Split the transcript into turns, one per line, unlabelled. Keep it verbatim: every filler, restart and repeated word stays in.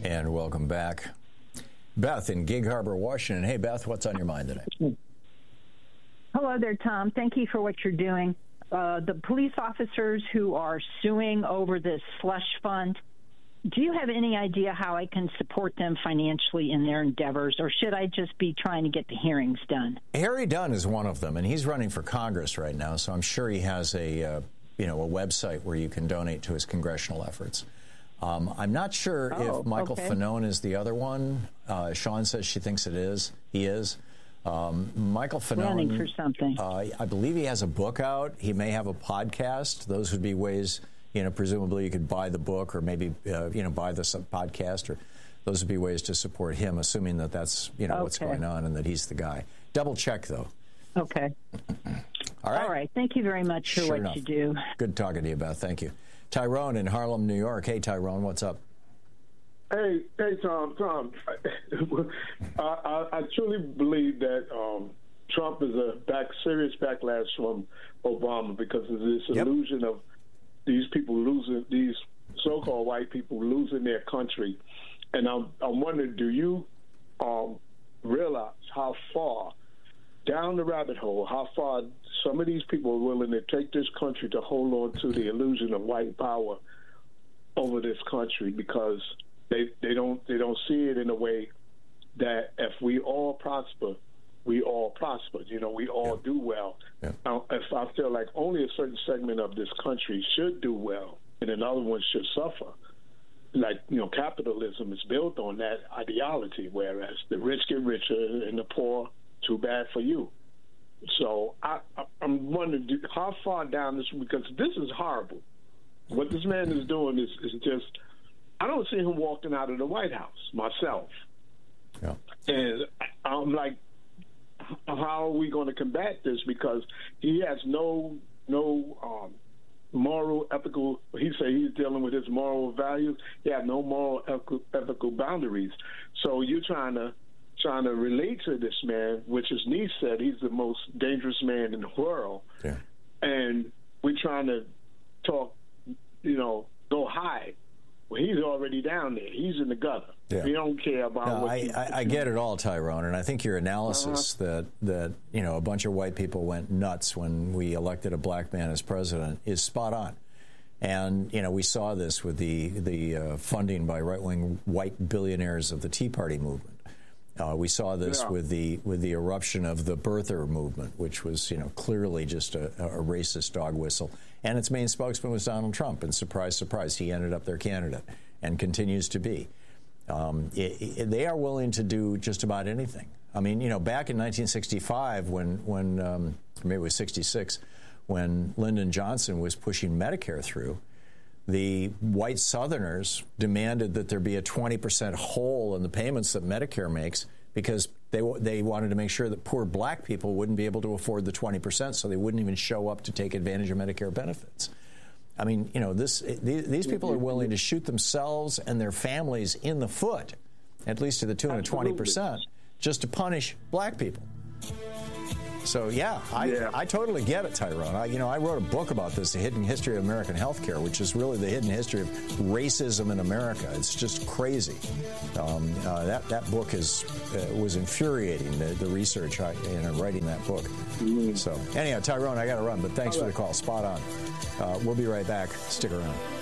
And welcome back. Beth in Gig Harbor, Washington. Hey, Beth, what's on your mind today?
Hello there, Tom. Thank you for what you're doing. Uh, the police officers who are suing over this slush fund, do you have any idea how I can support them financially in their endeavors, or should I just be trying to get the hearings done?
Harry Dunn is one of them, and he's running for Congress right now, so I'm sure he has a, uh, you know, a website where you can donate to his congressional efforts. Um, I'm not sure
oh,
if Michael
okay.
Fanone is the other one. Uh, Sean says she thinks it is. He is. Um, Michael Fanone,
running for something.
Uh, I believe he has a book out. He may have a podcast. Those would be ways, you know, presumably you could buy the book or maybe, uh, you know, buy the podcast, or those would be ways to support him, assuming that that's, you know, okay. what's going on and that he's the guy. Double check, though.
Okay.
All right.
All right. Thank you very much for
sure
what
enough.
you do.
Good talking to you, Beth. Thank you. Tyrone in Harlem, New York. Hey, Tyrone, what's up?
Hey, hey, Tom, Tom. I, I, I truly believe that um, Trump is a back serious backlash from Obama because of this
yep.
illusion of these people losing, these so-called white people losing their country. And I'm, I'm wondering, do you um, realize how far down the rabbit hole, how far some of these people are willing to take this country to hold on to the illusion of white power over this country because They they don't they don't see it in a way that if we all prosper, we all prosper. You know, we all
yeah.
do well.
Yeah.
Now, if I feel like only a certain segment of this country should do well and another one should suffer, like, you know, capitalism is built on that ideology, whereas the rich get richer and the poor, too bad for you. So I, I, I'm wondering how far down this, because this is horrible. What this man is doing is, is just, I don't see him walking out of the White House myself.
Yeah.
And I'm like, how are we going to combat this? Because he has no no um, moral, ethical, he say he's dealing with his moral values. He has no moral, ethical, ethical boundaries. So you're trying to trying to relate to this man, which his niece said he's the most dangerous man in the world.
Yeah.
And we're trying to talk, you know, go high. Well, he's already down there. He's in the gutter.
Yeah.
We don't care about
no,
what
I,
he,
I, I get it all, Tyrone, and I think your analysis
uh-huh.
that, that, you know, a bunch of white people went nuts when we elected a black man as president is spot on. And, you know, we saw this with the, the uh, funding by right-wing white billionaires of the Tea Party movement. Uh, we saw this
yeah.
with the with the eruption of the birther movement, which was, you know, clearly just a, a racist dog whistle. And its main spokesman was Donald Trump. And surprise, surprise, he ended up their candidate and continues to be. Um, it, it, they are willing to do just about anything. I mean, you know, back in nineteen sixty-five, when when um, maybe it was sixty-six, when Lyndon Johnson was pushing Medicare through, the white Southerners demanded that there be a twenty percent hole in the payments that Medicare makes because they they wanted to make sure that poor black people wouldn't be able to afford the twenty percent, so they wouldn't even show up to take advantage of Medicare benefits. I mean, you know, this these, these people are willing to shoot themselves and their families in the foot, at least to the tune of twenty percent, just to punish black people. So, yeah, I,
yeah.
I totally get it, Tyrone. I, you know, I wrote a book about this, The Hidden History of American Healthcare, which is really the hidden history of racism in America. It's just crazy. Um, uh, that that book is uh, was infuriating, the, the research I, in writing that book. Mm. So, anyhow, Tyrone, I got to run, but thanks for the call. Spot on. Uh, we'll be right back. Stick around.